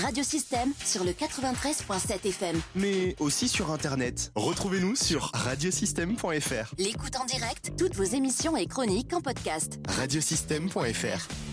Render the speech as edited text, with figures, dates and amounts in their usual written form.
Radiosystème sur le 93.7 FM. Mais aussi sur Internet. Retrouvez-nous sur radiosystème.fr. L'écoute en direct, toutes vos émissions et chroniques en podcast. Radiosystème.fr.